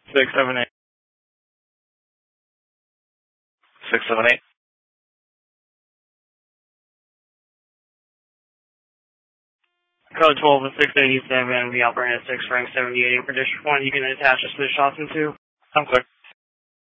678. 678. Code 12 and 687, we operate at 6 Frank 78 for District 1. You can attach a switch off into. I'm clear.